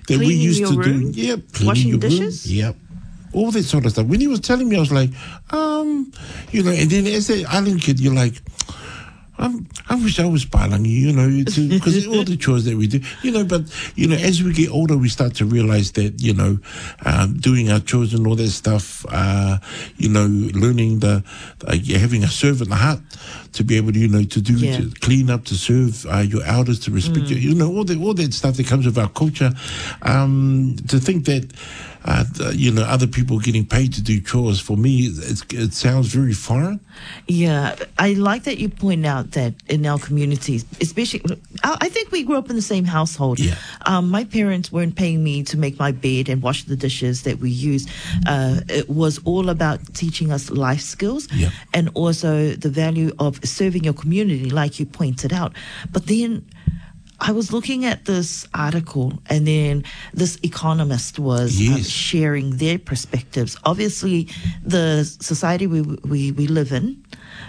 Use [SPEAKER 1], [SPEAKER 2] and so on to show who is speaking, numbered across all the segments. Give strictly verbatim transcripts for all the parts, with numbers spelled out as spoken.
[SPEAKER 1] that we
[SPEAKER 2] Cleaning
[SPEAKER 1] used
[SPEAKER 2] your
[SPEAKER 1] to
[SPEAKER 2] room?
[SPEAKER 1] do. Yep, cleaning
[SPEAKER 2] Washing
[SPEAKER 1] your
[SPEAKER 2] dishes?
[SPEAKER 1] room. Yep. All that sort of stuff. When he was telling me, I was like, um, you know, and then as an island kid, you're like, I'm, I wish I was Palangi, you know, because all the chores that we do, you know, but, you know, as we get older, we start to realize that, you know, um, doing our chores and all that stuff, uh, you know, learning the, uh, having a servant heart to be able to, you know, to do,
[SPEAKER 2] Yeah.
[SPEAKER 1] to clean up, to serve uh, your elders, to respect
[SPEAKER 2] Mm.
[SPEAKER 1] you, you know, all that, all that stuff that comes with our culture, um, to think that, uh, you know, other people getting paid to do chores, for me, it's, it sounds very foreign.
[SPEAKER 2] Yeah, I like that you point out that in our communities, especially, I I think we grew up in the same household.
[SPEAKER 1] Yeah.
[SPEAKER 2] Um, my parents weren't paying me to make my bed and wash the dishes that we use. Uh, it was all about teaching us life skills
[SPEAKER 1] Yeah.
[SPEAKER 2] and also the value of serving your community, like you pointed out. But then I was looking at this article, and then this economist was uh,
[SPEAKER 1] Yes.
[SPEAKER 2] sharing their perspectives. Obviously, the society we we, we live in,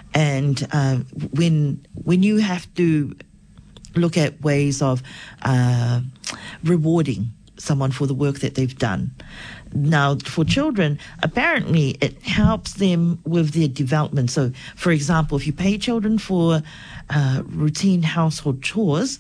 [SPEAKER 2] and uh, when when you have to look at ways of uh, rewarding someone for the work that they've done. Now, for children, apparently it helps them with their development. So, for example, if you pay children for uh, routine household chores,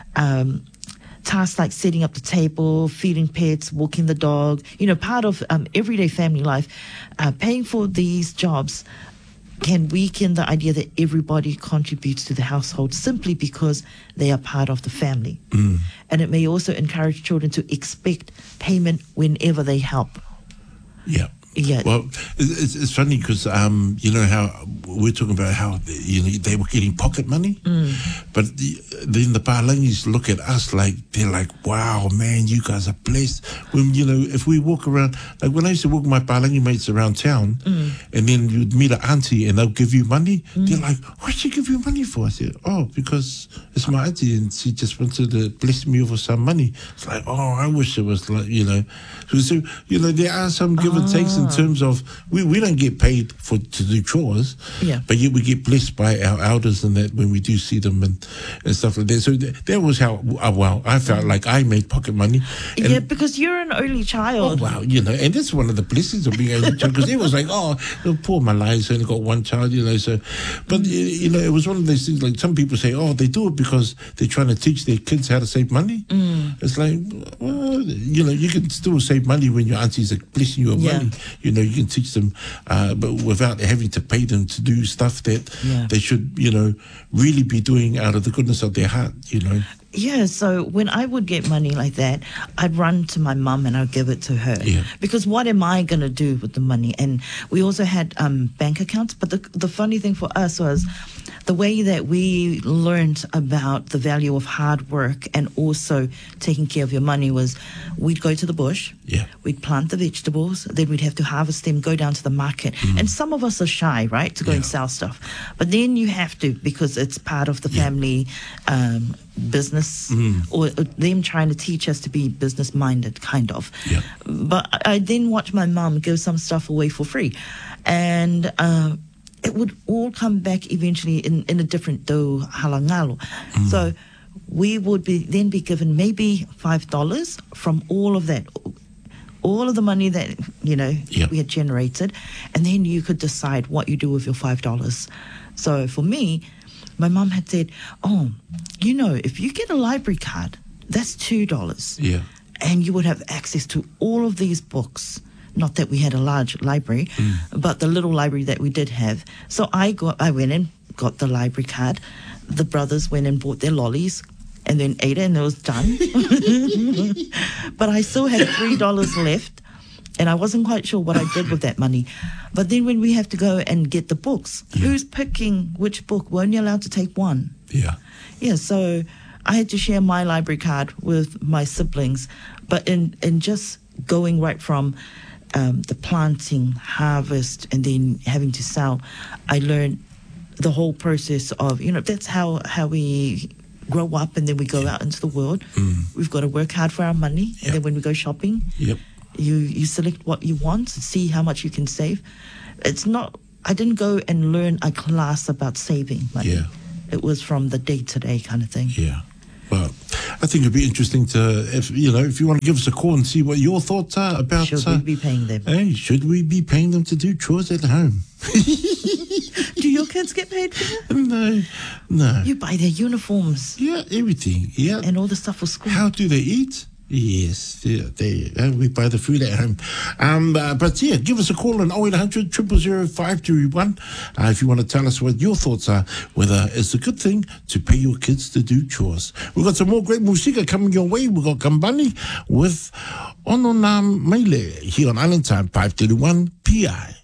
[SPEAKER 2] um, tasks like setting up the table, feeding pets, walking the dog, you know, part of um, everyday family life, uh, paying for these jobs can weaken the idea that everybody contributes to the household simply because they are part of the family.
[SPEAKER 1] Mm.
[SPEAKER 2] And it may also encourage children to expect payment whenever they help.
[SPEAKER 1] Yeah.
[SPEAKER 2] Yeah.
[SPEAKER 1] Well, it's, it's funny because um, you know how we're talking about how you know they were getting pocket money,
[SPEAKER 2] Mm.
[SPEAKER 1] but the, then the Palangis look at us like they're like, "Wow, man, you guys are blessed." When you know, if we walk around, like when I used to walk with my Palangi mates around town,
[SPEAKER 2] Mm.
[SPEAKER 1] and then you'd meet an auntie and they'll give you money. Mm. They're like, "What'd she give you money for?" I said, "Oh, because it's my auntie and she just wanted to bless me with some money." It's like, "Oh, I wish it was like you know." So, so you know, there are some give and takes in terms of we, we don't get paid for to do chores,
[SPEAKER 2] Yeah.
[SPEAKER 1] but yet we get blessed by our elders and that when we do see them and, and stuff like that. So that, that was how uh, well I felt like I made pocket money. And,
[SPEAKER 2] Yeah, because you're an only
[SPEAKER 1] oh
[SPEAKER 2] child.
[SPEAKER 1] wow, you know, and that's one of the blessings of being able to because it was like, oh, the poor Malays only got one child, you know. So, but you know, it was one of those things. Like some people say, oh, they do it because they're trying to teach their kids how to save money.
[SPEAKER 2] Mm.
[SPEAKER 1] It's like, well, you know, you can still save money when your aunties are blessing you with
[SPEAKER 2] Yeah.
[SPEAKER 1] money. You know, you can teach them, uh, but without having to pay them to do stuff that
[SPEAKER 2] Yeah.
[SPEAKER 1] they should, you know, really be doing out of the goodness of their heart. You know.
[SPEAKER 2] Yeah, so when I would get money like that, I'd run to my mum and I'd give it to her.
[SPEAKER 1] Yeah.
[SPEAKER 2] Because what am I going to do with the money? And we also had um, bank accounts. But the, the funny thing for us was the way that we learned about the value of hard work and also taking care of your money was we'd go to the bush,
[SPEAKER 1] Yeah.
[SPEAKER 2] we'd plant the vegetables, then we'd have to harvest them, go down to the market. And some of us are shy, right, to go and
[SPEAKER 1] Yeah.
[SPEAKER 2] sell stuff. But then you have to because it's part of the family um, business or, or them trying to teach us to be business minded, kind of.
[SPEAKER 1] Yeah.
[SPEAKER 2] But I, I then watched my mum give some stuff away for free. And uh, it would all come back eventually in, in a different do halangalo. So we would be then be given maybe five dollars from all of that, all of the money that you know
[SPEAKER 1] Yeah.
[SPEAKER 2] we had generated, and then you could decide what you do with your five dollars. So for me, my mum had said, "Oh, you know, if you get a library card, that's two dollars,
[SPEAKER 1] Yeah.
[SPEAKER 2] and you would have access to all of these books." Not that we had a large library, but the little library that we did have. So I got, I went and got the library card. The brothers went and bought their lollies and then ate it and it was done. But I still had three dollars left and I wasn't quite sure what I did with that money. But then when we have to go and get the books,
[SPEAKER 1] Yeah.
[SPEAKER 2] who's picking which book? We're only allowed to take one.
[SPEAKER 1] Yeah.
[SPEAKER 2] Yeah, so I had to share my library card with my siblings, but in, in just going right from um, the planting, harvest, and then having to sell, I learned the whole process of, you know, that's how, how we grow up and then we go out into the world.
[SPEAKER 1] Mm.
[SPEAKER 2] We've got to work hard for our money.
[SPEAKER 1] Yep.
[SPEAKER 2] And then when we go shopping,
[SPEAKER 1] Yep.
[SPEAKER 2] you, you select what you want, see how much you can save. It's not, I didn't go and learn a class about saving money.
[SPEAKER 1] Yeah.
[SPEAKER 2] It was from the day-to-day kind of thing.
[SPEAKER 1] Yeah. Well, I think it'd be interesting to, if you know, if you want to give us a call and see what your thoughts are about.
[SPEAKER 2] Should
[SPEAKER 1] uh,
[SPEAKER 2] we be paying them?
[SPEAKER 1] Hey, should we be paying them to do chores at home?
[SPEAKER 2] Do your kids get paid for that?
[SPEAKER 1] No, no.
[SPEAKER 2] You buy their uniforms
[SPEAKER 1] Yeah, everything. Yeah.
[SPEAKER 2] and all the stuff for school.
[SPEAKER 1] How do they eat? Yes, yeah, they, uh, we buy the food at home. Um, uh, but yeah, give us a call on oh eight hundred, zero zero zero, five two one uh, if you want to tell us what your thoughts are, whether it's a good thing to pay your kids to do chores. We've got some more great musika coming your way. We've got Kambani with Ononam Meile here on Island Time, five thirty-one P I.